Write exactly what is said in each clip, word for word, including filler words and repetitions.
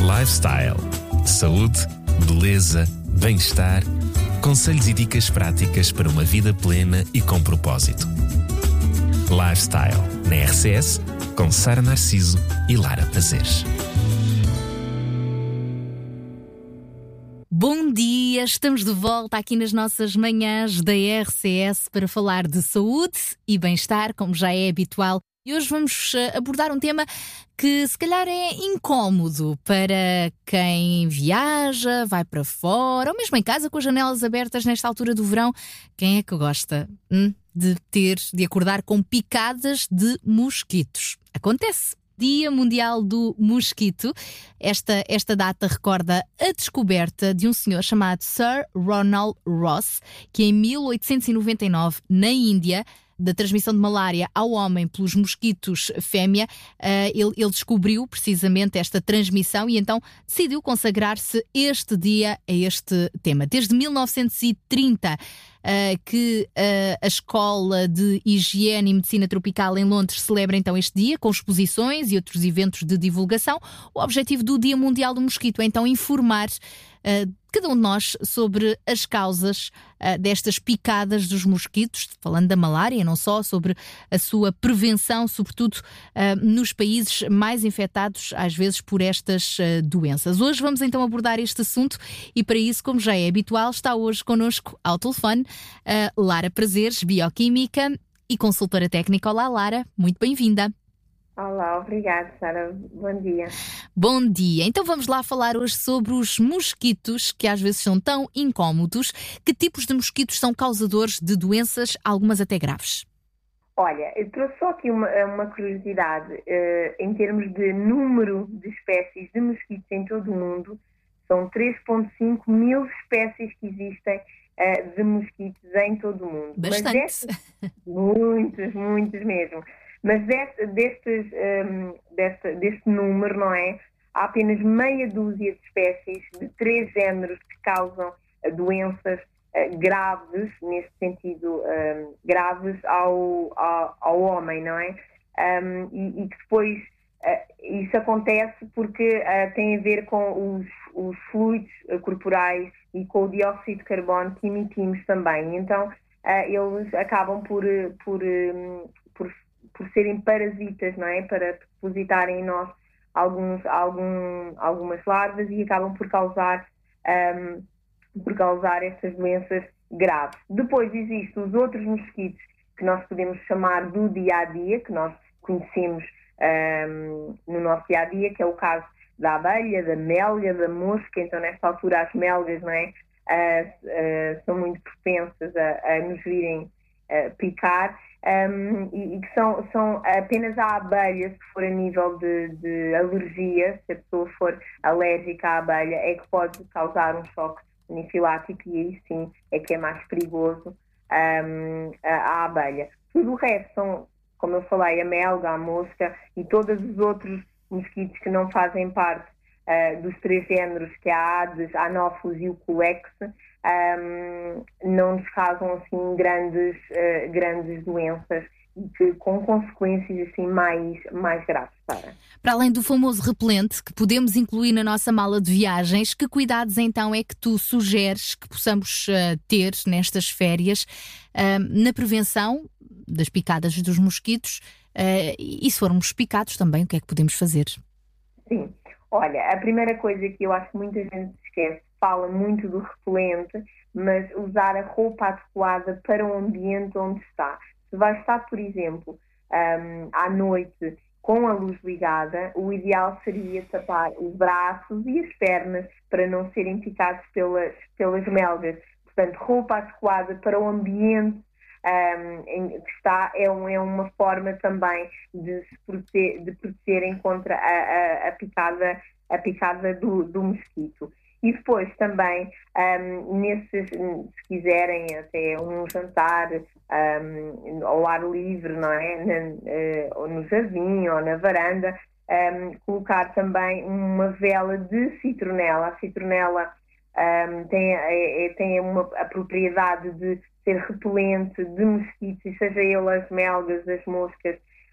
Lifestyle. Saúde, beleza, bem-estar. Conselhos e dicas práticas para uma vida plena e com propósito. Lifestyle, na R C S, com Sara Narciso e Lara Prazeres. Bom dia, estamos de volta aqui nas nossas manhãs da R C S para falar de saúde e bem-estar, como já é habitual. E hoje vamos abordar um tema que se calhar é incómodo para quem viaja, vai para fora, ou mesmo em casa com as janelas abertas nesta altura do verão. Quem é que gosta hum, de ter, de acordar com picadas de mosquitos? Acontece. Dia Mundial do Mosquito. Esta, esta data recorda a descoberta de um senhor chamado Sir Ronald Ross, que em mil oitocentos e noventa e nove, na Índia, da transmissão de malária ao homem pelos mosquitos fêmea, uh, ele, ele descobriu precisamente esta transmissão e então decidiu consagrar-se este dia a este tema. Desde mil novecentos e trinta, uh, que uh, a Escola de Higiene e Medicina Tropical em Londres celebra então este dia, com exposições e outros eventos de divulgação. O objetivo do Dia Mundial do Mosquito é então informar uh, cada um de nós sobre as causas uh, destas picadas dos mosquitos, falando da malária, não só, sobre a sua prevenção, sobretudo uh, nos países mais infectados, às vezes, por estas uh, doenças. Hoje vamos então abordar este assunto e para isso, como já é habitual, está hoje connosco ao telefone uh, Lara Prazeres, bioquímica e consultora técnica. Olá, Lara, muito bem-vinda. Olá, obrigada, Sara. Bom dia. Bom dia. Então vamos lá falar hoje sobre os mosquitos, que às vezes são tão incómodos. Que tipos de mosquitos são causadores de doenças, algumas até graves? Olha, eu trouxe só aqui uma, uma curiosidade. Uh, em termos de número de espécies de mosquitos em todo o mundo, são três vírgula cinco mil espécies que existem uh, de mosquitos em todo o mundo. Bastante. Mas destes, muitos, muitos mesmo. Mas deste, destes, um, deste, deste número, não é? Há apenas meia dúzia de espécies de três géneros que causam uh, doenças uh, graves, neste sentido, um, graves ao, ao, ao homem, não é? Um, e, e que depois uh, isso acontece porque uh, tem a ver com os, os fluidos uh, corporais e com o dióxido de carbono que emitimos também. Então, uh, eles acabam por... por, um, por por serem parasitas, não é? Para depositarem em nós alguns, algum, algumas larvas e acabam por causar, um, por causar estas doenças graves. Depois existem os outros mosquitos que nós podemos chamar do dia-a-dia, que nós conhecemos um, no nosso dia-a-dia, que é o caso da abelha, da mélga, da mosca. Então, nesta altura, as melgas, não é? Uh, uh, são muito propensas a, a nos virem uh, picar. Um, e, e que são, são apenas a abelha, se for a nível de, de alergia, se a pessoa for alérgica à abelha, é que pode causar um choque anafilático e aí sim é que é mais perigoso um, a, a abelha. Tudo o resto são, como eu falei, a melga, a mosca e todos os outros mosquitos que não fazem parte uh, dos três géneros, que é a Aedes, a Anopheles e o Culex. Um, não nos causam assim grandes, uh, grandes doenças e que, com consequências assim mais, mais graves. Para. para além do famoso repelente que podemos incluir na nossa mala de viagens, que cuidados então é que tu sugeres que possamos uh, ter nestas férias uh, na prevenção das picadas dos mosquitos uh, e se formos picados também, o que é que podemos fazer? Sim, olha, a primeira coisa que eu acho que muita gente esquece, fala muito do repelente, mas usar a roupa adequada para o ambiente onde está. Se vai estar, por exemplo, um, à noite com a luz ligada, o ideal seria tapar os braços e as pernas para não serem picados pelas, pelas melgas. Portanto, roupa adequada para o ambiente um, em que está é, um, é uma forma também de se proteger, de protegerem contra a, a, a picada, a picada do, do mosquito. E depois também, um, nesses, se quiserem, até um jantar um, ao ar livre, não é? Na, uh, ou no jardim ou na varanda, um, colocar também uma vela de citronela. A citronela um, tem, é, tem uma, a propriedade de ser repelente de mosquitos, e seja ele as melgas, as moscas,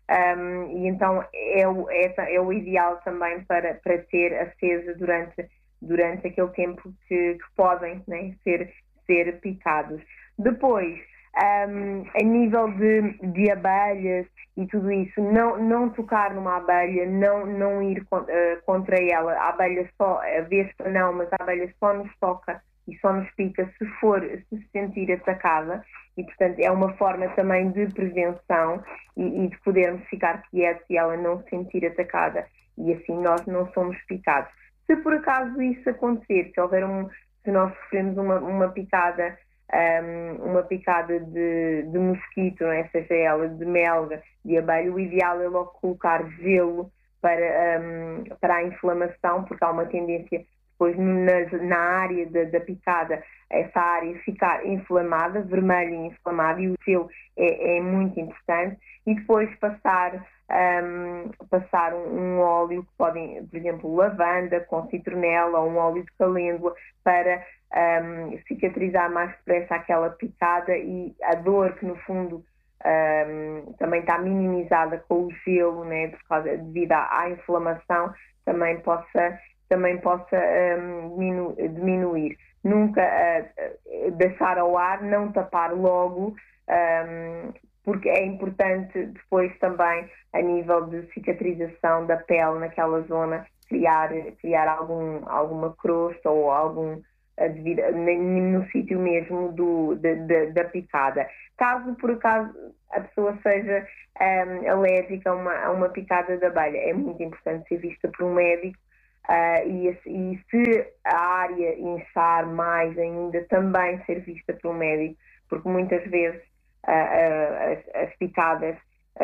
Um, e então é o, é, é o ideal também para, para ter acesa durante, durante aquele tempo que, que podem, né, ser, ser picados. Depois, um, a nível de, de abelhas e tudo isso, não, não tocar numa abelha, não, não ir uh, contra ela. A abelha só, a vespa não, mas a abelha só nos toca e só nos pica se for, se se sentir atacada, e portanto é uma forma também de prevenção e, e de podermos ficar quietos e ela não se sentir atacada, e assim nós não somos picados. Se por acaso isso acontecer, se houver um, se nós sofremos uma, uma picada, um, uma picada de, de mosquito, não é? Seja ela de melga, de abelha, o ideal é logo colocar gelo para, um, para a inflamação, porque há uma tendência depois na, na área da, da picada, essa área ficar inflamada, vermelha e inflamada, e o gelo é, é muito importante. E depois passar, um, passar um, um óleo que podem, por exemplo, lavanda com citronela ou um óleo de calêndula para um, cicatrizar mais depressa aquela picada, e a dor que no fundo um, também está minimizada com o gelo, né, por causa, devido à, à inflamação, também possa também possa um, diminu- diminuir. Nunca uh, deixar ao ar, não tapar logo, um, porque é importante depois também, a nível de cicatrização da pele naquela zona, criar, criar algum, alguma crosta ou algum uh, devido, no, no sítio mesmo do, de, de, da picada. Caso por acaso a pessoa seja um, alérgica a uma, a uma picada de abelha, é muito importante ser vista por um médico. Uh, e, e se a área inchar mais ainda, também ser vista por um médico, porque muitas vezes uh, uh, as, as picadas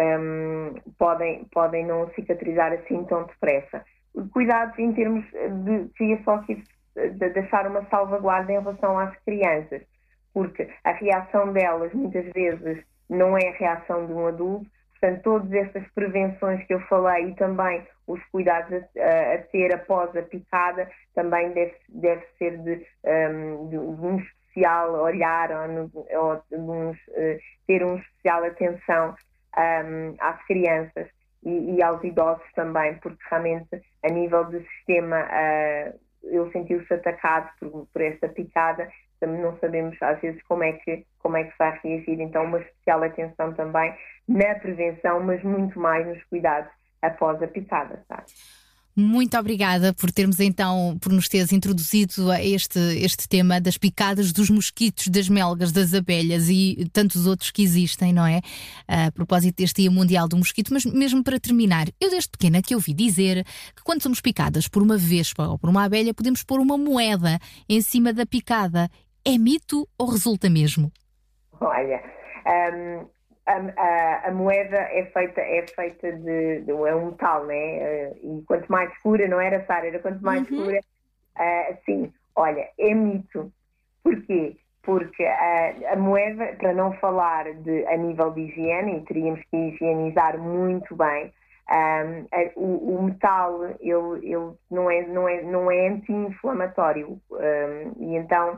um, podem, podem não cicatrizar assim tão depressa. Cuidados em termos de, queria só aqui de deixar uma salvaguarda em relação às crianças, porque a reação delas muitas vezes não é a reação de um adulto. Portanto, todas essas prevenções que eu falei e também os cuidados a, a ter após a picada também deve, deve ser de, um, de um especial olhar ou, ou de uns, uh, ter uma especial atenção um, às crianças e, e aos idosos também, porque realmente a nível do sistema uh, ele sentiu-se atacado por, por esta picada. Não sabemos às vezes como é que, como é que vai reagir, então uma especial atenção também na prevenção, mas muito mais nos cuidados após a picada, sabe? Muito obrigada por termos então, por nos teres introduzido a este, este tema das picadas dos mosquitos, das melgas, das abelhas e tantos outros que existem, não é? A propósito deste Dia Mundial do Mosquito, mas mesmo para terminar, eu desde pequena que ouvi dizer que quando somos picadas por uma vespa ou por uma abelha, podemos pôr uma moeda em cima da picada. É mito ou resulta mesmo? Olha, um, a, a, a moeda é feita, é feita de, de é um metal, né? Uh, e quanto mais escura, não era, Sara? Era quanto mais uhum. escura, uh, sim. Olha, é mito. Porquê? Porque uh, a moeda, para não falar de, a nível de higiene, e teríamos que higienizar muito bem, um, a, o, o metal ele, ele não é, não é, não é anti-inflamatório. Um, e então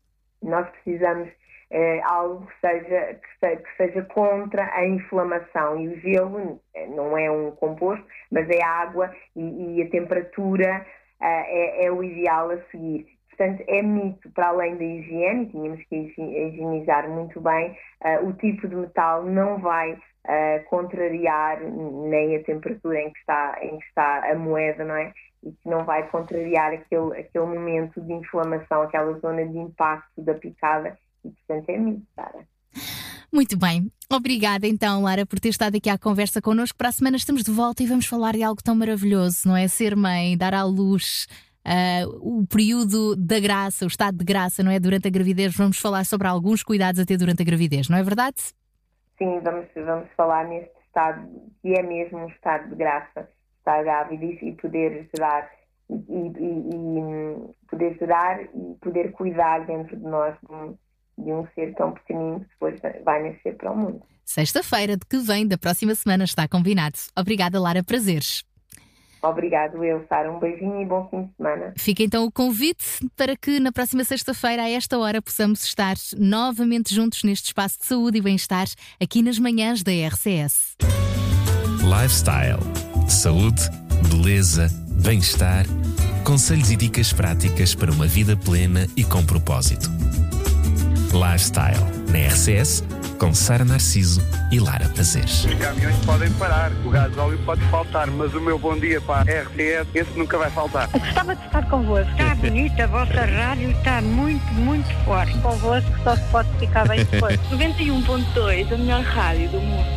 nós precisamos uh, algo que seja, que, seja, que seja contra a inflamação, e o gelo não é um composto, mas é água, e, e a temperatura uh, é, é o ideal a seguir. Portanto, é mito, para além da higiene, tínhamos que higienizar muito bem, uh, o tipo de metal não vai uh, contrariar nem a temperatura em que está, em que está a moeda, não é? E que não vai contrariar aquele, aquele momento de inflamação, aquela zona de impacto da picada, e portanto é mito, Sara. Muito bem. Obrigada então, Lara, por ter estado aqui à conversa connosco. Para a semana estamos de volta e vamos falar de algo tão maravilhoso, não é? Ser mãe, dar à luz, uh, o período da graça, o estado de graça, não é? Durante a gravidez, vamos falar sobre alguns cuidados a ter durante a gravidez, não é verdade? Sim, vamos, vamos falar neste estado, que é mesmo um estado de graça. Estar grávida e poder gerar e, e, e poder gerar e poder cuidar dentro de nós de um, de um ser tão pequenino que depois vai nascer para o mundo. Sexta-feira de que vem da próxima semana está combinado. Obrigada, Lara, prazeres. Obrigado, eu, Sara. Um beijinho e bom fim de semana. Fica então o convite para que na próxima sexta-feira, a esta hora, possamos estar novamente juntos neste espaço de saúde e bem-estar aqui nas manhãs da R C S. Lifestyle. Saúde, beleza, bem-estar. Conselhos e dicas práticas para uma vida plena e com propósito. Lifestyle. Na R C S, com Sara Narciso e Lara Prazeres. Os caminhões podem parar, o gás óleo pode faltar, mas o meu bom dia para a R C S, esse nunca vai faltar. Gostava de estar convosco. Está bonita, a vossa rádio está muito, muito forte. Convosco só se pode ficar bem depois. noventa e um ponto dois, a melhor rádio do mundo.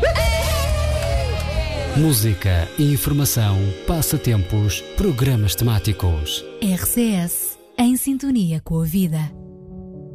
Música, informação, passatempos, programas temáticos. R C S, em sintonia com a vida.